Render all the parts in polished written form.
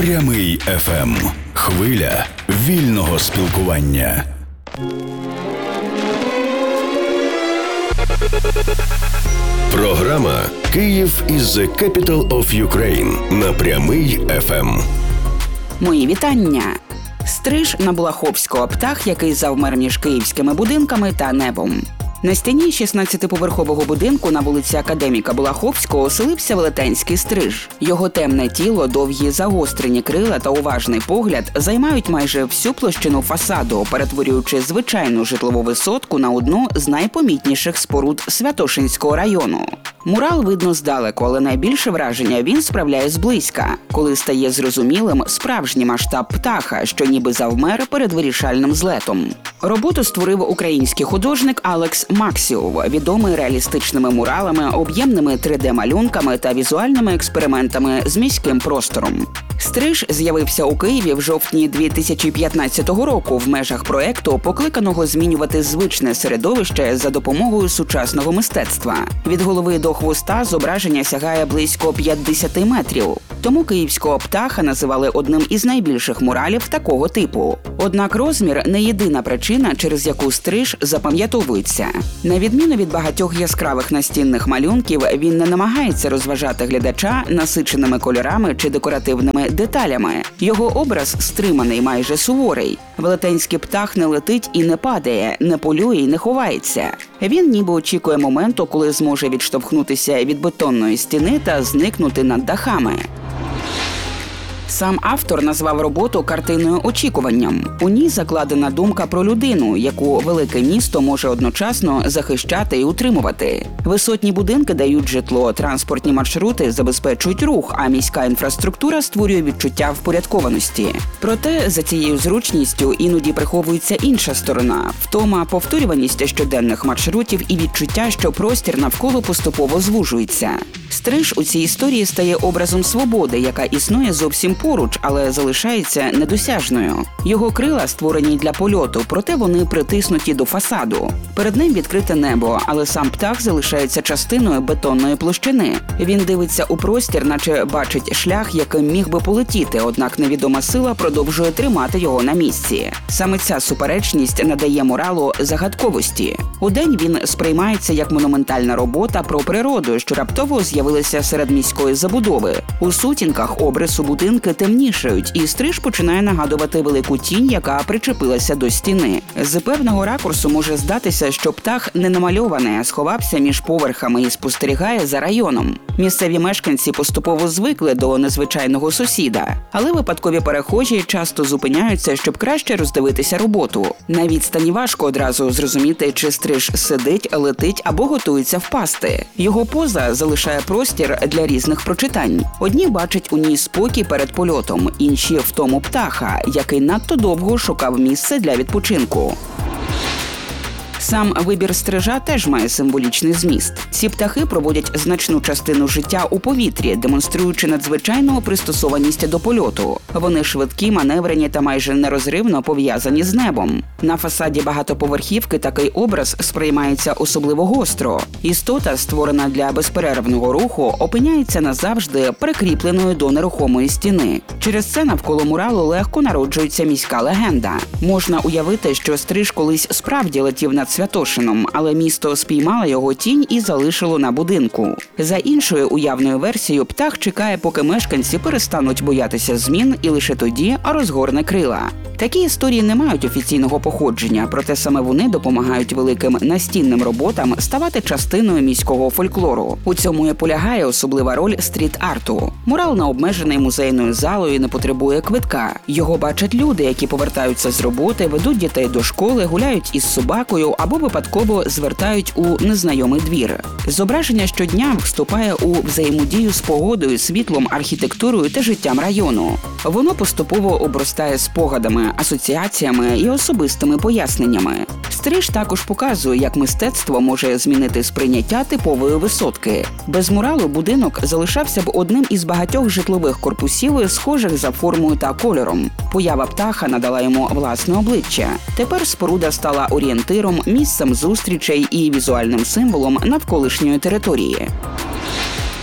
Прямий ФМ. Хвиля вільного спілкування. Програма «Київ is the capital of Ukraine» на Прямий ФМ. Мої вітання. Стриж на Балаховського, птах, який завмер між київськими будинками та небом. На стіні 16-поверхового будинку на вулиці Академіка Балаховського оселився велетенський стриж. Його темне тіло, довгі загострені крила та уважний погляд займають майже всю площину фасаду, перетворюючи звичайну житлову висотку на одну з найпомітніших споруд Святошинського району. Мурал видно здалеку, але найбільше враження він справляє зблизька, коли стає зрозумілим справжній масштаб птаха, що ніби завмер перед вирішальним злетом. Роботу створив український художник Алекс Максіов, відомий реалістичними муралами, об'ємними 3D-малюнками та візуальними експериментами з міським простором. Стриж з'явився у Києві в жовтні 2015 року в межах проєкту, покликаного змінювати звичне середовище за допомогою сучасного мистецтва. Від голови до хвоста зображення сягає близько 50 метрів. Тому київського птаха називали одним із найбільших муралів такого типу. Однак розмір – не єдина причина, через яку стриж запам'ятовується. На відміну від багатьох яскравих настінних малюнків, він не намагається розважати глядача насиченими кольорами чи декоративними деталями. Його образ стриманий, майже суворий. Велетенський птах не летить і не падає, не полює і не ховається. Він ніби очікує моменту, коли зможе відштовхнутися від бетонної стіни та зникнути над дахами. Сам автор назвав роботу картиною очікуванням. У ній закладена думка про людину, яку велике місто може одночасно захищати і утримувати. Висотні будинки дають житло, транспортні маршрути забезпечують рух, а міська інфраструктура створює відчуття впорядкованості. Проте за цією зручністю іноді приховується інша сторона – втома, повторюваність щоденних маршрутів і відчуття, що простір навколо поступово звужується. Стриж у цій історії стає образом свободи, яка існує зовсім поруч, але залишається недосяжною. Його крила створені для польоту, проте вони притиснуті до фасаду. Перед ним відкрите небо, але сам птах залишається частиною бетонної площини. Він дивиться у простір, наче бачить шлях, яким міг би полетіти, однак невідома сила продовжує тримати його на місці. Саме ця суперечність надає муралу загадковості. Удень він сприймається як монументальна робота про природу, що раптово з'явилася серед міської забудови. У сутінках обрису будинки темнішають, і стриж починає нагадувати велику тінь, яка причепилася до стіни. З певного ракурсу може здатися, що птах не намальований, а сховався між поверхами і спостерігає за районом. Місцеві мешканці поступово звикли до незвичайного сусіда, але випадкові перехожі часто зупиняються, щоб краще роздивитися роботу. На відстані важко одразу зрозуміти, чи стриж сидить, летить або готується впасти. Його поза залишає простір для різних прочитань. Одні бачать у ній спокій перед польотом, інші – втому птаха, який надто довго шукав місце для відпочинку. Сам вибір стрижа теж має символічний зміст. Ці птахи проводять значну частину життя у повітрі, демонструючи надзвичайну пристосованість до польоту. Вони швидкі, маневрені та майже нерозривно пов'язані з небом. На фасаді багатоповерхівки такий образ сприймається особливо гостро. Істота, створена для безперервного руху, опиняється назавжди прикріпленою до нерухомої стіни. Через це навколо муралу легко народжується міська легенда. Можна уявити, що стриж колись справді летів над Святошином, але місто спіймало його тінь і залишило на будинку. За іншою уявною версією, птах чекає, поки мешканці перестануть боятися змін, і лише тоді розгорне крила. Такі історії не мають офіційного походження, проте саме вони допомагають великим настінним роботам ставати частиною міського фольклору. У цьому і полягає особлива роль стріт-арту. Мурал не обмежений музейною залою і не потребує квитка. Його бачать люди, які повертаються з роботи, ведуть дітей до школи, гуляють із собакою або випадково звертають у незнайомий двір. Зображення щодня вступає у взаємодію з погодою, світлом, архітектурою та життям району. Воно поступово обростає спогадами, асоціаціями і особистими поясненнями. Стриж також показує, як мистецтво може змінити сприйняття типової висотки. Без муралу будинок залишався б одним із багатьох житлових корпусів, схожих за формою та кольором. Поява птаха надала йому власне обличчя. Тепер споруда стала орієнтиром, місцем зустрічей і візуальним символом навколишньої території.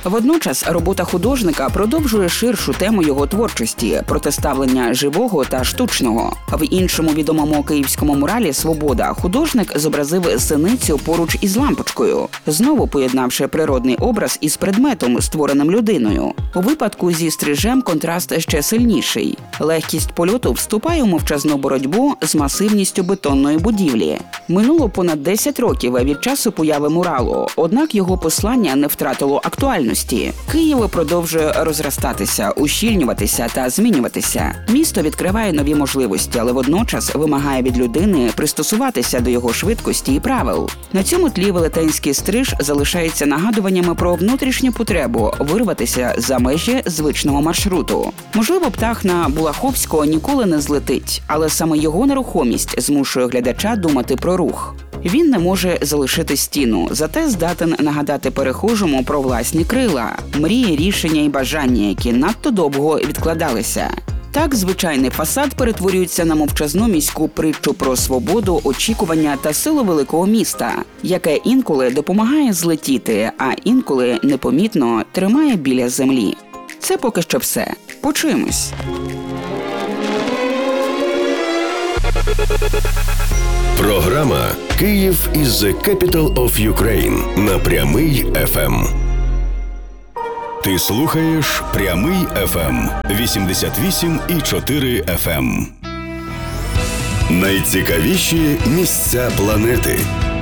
Водночас робота художника продовжує ширшу тему його творчості – протиставлення живого та штучного. В іншому відомому київському муралі «Свобода» художник зобразив синицю поруч із лампочкою, знову поєднавши природний образ із предметом, створеним людиною. У випадку зі стрижем контраст ще сильніший. Легкість польоту вступає у мовчазну боротьбу з масивністю бетонної будівлі. Минуло понад 10 років від часу появи муралу, однак його послання не втратило актуальності. Київ продовжує розростатися, ущільнюватися та змінюватися. Місто відкриває нові можливості, але водночас вимагає від людини пристосуватися до його швидкості і правил. На цьому тлі велетенський Стриж залишається нагадуваннями про внутрішню потребу вирватися за межі звичного маршруту. Можливо, птах на Булаховського ніколи не злетить, але саме його нерухомість змушує глядача думати про рух. Він не може залишити стіну, зате здатен нагадати перехожому про власні крила, мрії, рішення і бажання, які надто довго відкладалися. Так, звичайний фасад перетворюється на мовчазну міську притчу про свободу, очікування та силу великого міста, яке інколи допомагає злетіти, а інколи непомітно тримає біля землі. Це поки що все. Почуємось. Програма «Київ is the capital of Ukraine» на Прямий FM. Ти слухаєш Прямий FM 88,4 FM. Найцікавіші місця планети.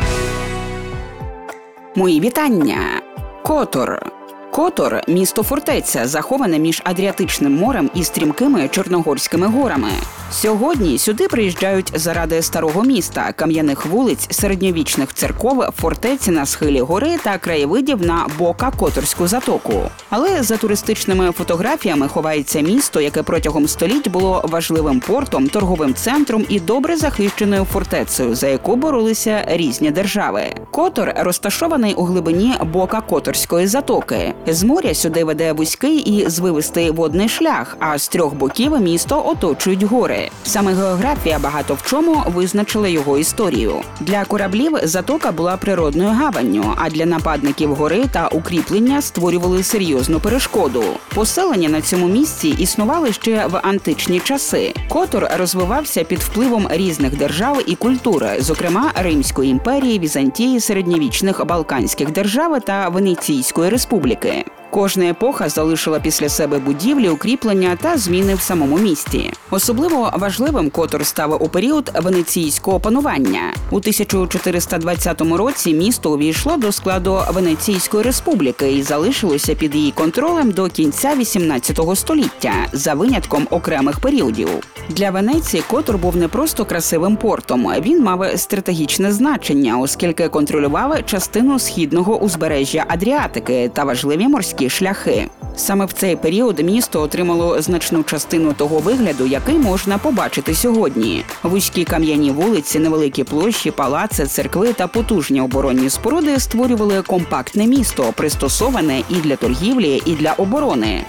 Мої вітання. Котор. Котор – місто-фортеця, заховане між Адріатичним морем і стрімкими Чорногорськими горами. Сьогодні сюди приїжджають заради старого міста, кам'яних вулиць, середньовічних церков, фортеці на схилі гори та краєвидів на Бока-Которську затоку. Але за туристичними фотографіями ховається місто, яке протягом століть було важливим портом, торговим центром і добре захищеною фортецею, за яку боролися різні держави. Котор розташований у глибині Бока-Которської затоки. З моря сюди веде вузький і звивистий водний шлях, а з трьох боків місто оточують гори. Саме географія багато в чому визначила його історію. Для кораблів затока була природною гаванню, а для нападників гори та укріплення створювали серйозну перешкоду. Поселення на цьому місці існували ще в античні часи. Котор розвивався під впливом різних держав і культур, зокрема Римської імперії, Візантії, середньовічних Балканських держав та Венеційської республіки. Кожна епоха залишила після себе будівлі, укріплення та зміни в самому місті. Особливо важливим Котор став у період венеційського панування. У 1420 році місто увійшло до складу Венеційської республіки і залишилося під її контролем до кінця 18 століття, за винятком окремих періодів. Для Венеції Котор був не просто красивим портом, він мав стратегічне значення, оскільки контролював частину східного узбережжя Адріатики та важливі морські шляхи. Саме в цей період місто отримало значну частину того вигляду, який можна побачити сьогодні. Вузькі кам'яні вулиці, невеликі площі, палаци, церкви та потужні оборонні споруди створювали компактне місто, пристосоване і для торгівлі, і для оборони.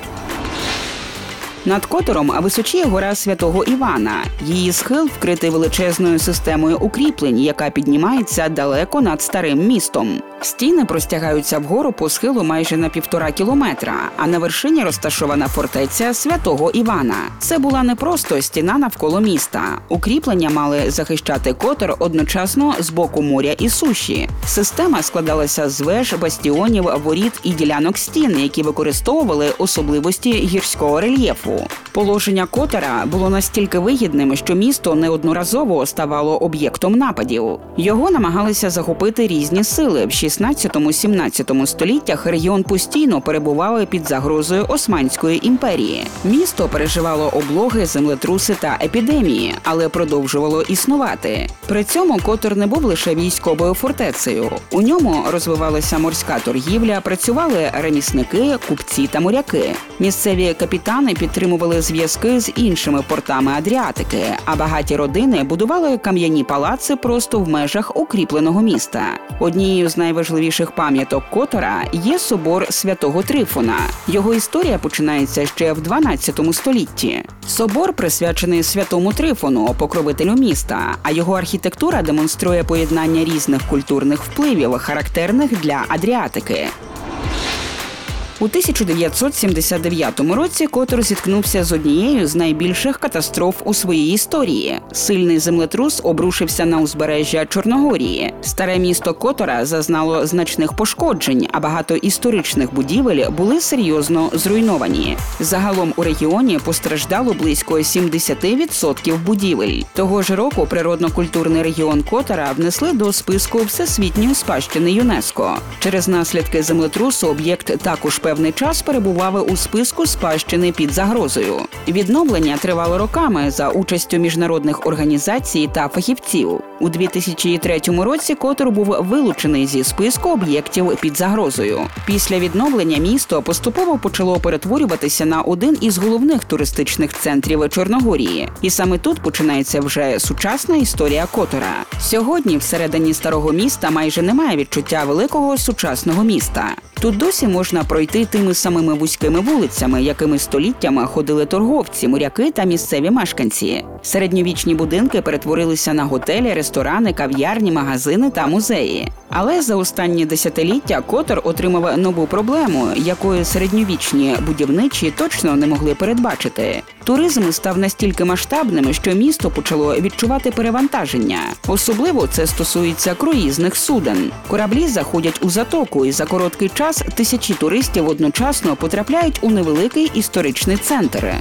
Над Котором височіє гора Святого Івана. Її схил вкритий величезною системою укріплень, яка піднімається далеко над старим містом. Стіни простягаються вгору по схилу майже на 1,5 кілометра, а на вершині розташована фортеця Святого Івана. Це була не просто стіна навколо міста. Укріплення мали захищати Котор одночасно з боку моря і суші. Система складалася з веж, бастіонів, воріт і ділянок стін, які використовували особливості гірського рельєфу. Положення Котора було настільки вигідним, що місто неодноразово ставало об'єктом нападів. Його намагалися захопити різні сили. В 16-17 століттях регіон постійно перебував під загрозою Османської імперії. Місто переживало облоги, землетруси та епідемії, але продовжувало існувати. При цьому Котор не був лише військовою фортецею. У ньому розвивалася морська торгівля, працювали ремісники, купці та моряки. Місцеві капітани підтримували зв'язки з іншими портами Адріатики, а багаті родини будували кам'яні палаци просто в межах укріпленого міста. Однією з найважливіших пам'яток Котора є собор Святого Трифона. Його історія починається ще в 12 столітті. Собор присвячений Святому Трифону, покровителю міста, а його архітектура демонструє поєднання різних культурних впливів, характерних для Адріатики. У 1979 році Котор зіткнувся з однією з найбільших катастроф у своїй історії. Сильний землетрус обрушився на узбережжя Чорногорії. Старе місто Котора зазнало значних пошкоджень, а багато історичних будівель були серйозно зруйновані. Загалом у регіоні постраждало близько 70% будівель. Того ж року природно-культурний регіон Котора внесли до списку Всесвітньої спадщини ЮНЕСКО. Через наслідки землетрусу об'єкт також певний час перебував у списку спадщини під загрозою. Відновлення тривало роками за участю міжнародних організацій та фахівців. У 2003 році Котор був вилучений зі списку об'єктів під загрозою. Після відновлення місто поступово почало перетворюватися на один із головних туристичних центрів Чорногорії. І саме тут починається вже сучасна історія Котора. Сьогодні всередині старого міста майже немає відчуття великого сучасного міста. Тут досі можна пройти тими самими вузькими вулицями, якими століттями ходили торговці, моряки та місцеві мешканці. Середньовічні будинки перетворилися на готелі, ресторани, кав'ярні, магазини та музеї. Але за останні десятиліття Котор отримав нову проблему, якої середньовічні будівничі точно не могли передбачити. Туризм став настільки масштабним, що місто почало відчувати перевантаження. Особливо це стосується круїзних суден. Кораблі заходять у затоку, і за короткий час тисячі туристів одночасно потрапляють у невеликий історичний центр.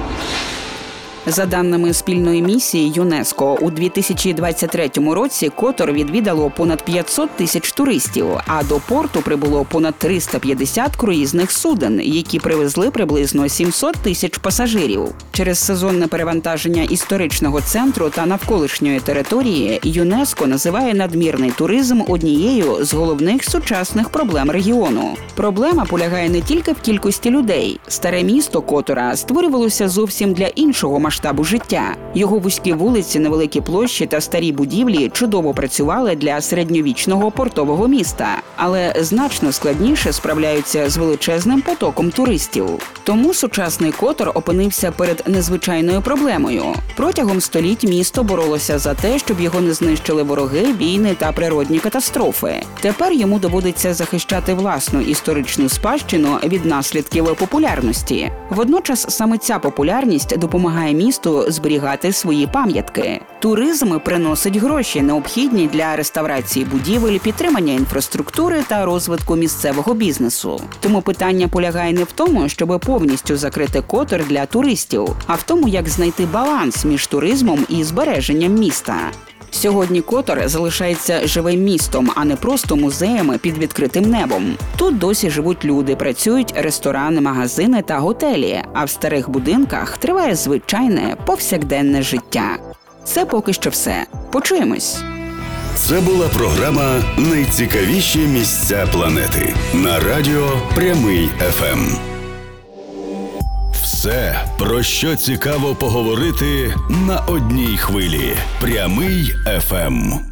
За даними спільної місії ЮНЕСКО, у 2023 році Котор відвідало понад 500 тисяч туристів, а до порту прибуло понад 350 круїзних суден, які привезли приблизно 700 тисяч пасажирів. Через сезонне перевантаження історичного центру та навколишньої території ЮНЕСКО називає надмірний туризм однією з головних сучасних проблем регіону. Проблема полягає не тільки в кількості людей. Старе місто Котора створювалося зовсім для іншого масштабу життя. Його вузькі вулиці, невеликі площі та старі будівлі чудово працювали для середньовічного портового міста, але значно складніше справляються з величезним потоком туристів. Тому сучасний Котор опинився перед незвичайною проблемою. Протягом століть місто боролося за те, щоб його не знищили вороги, війни та природні катастрофи. Тепер йому доводиться захищати власну історичну спадщину від наслідків популярності. Водночас саме ця популярність допомагає місту зберігати свої пам'ятки. Туризм приносить гроші, необхідні для реставрації будівель, підтримання інфраструктури та розвитку місцевого бізнесу. Тому питання полягає не в тому, щоб повністю закрити Котор для туристів, а в тому, як знайти баланс між туризмом і збереженням міста. Сьогодні Котор залишається живим містом, а не просто музеями під відкритим небом. Тут досі живуть люди, працюють ресторани, магазини та готелі, а в старих будинках триває звичайне повсякденне життя. Це поки що все. Почуємось! Це була програма «Найцікавіші місця планети» на радіо Прямий ФМ. Все, про що цікаво поговорити на одній хвилі. Прямий ФМ.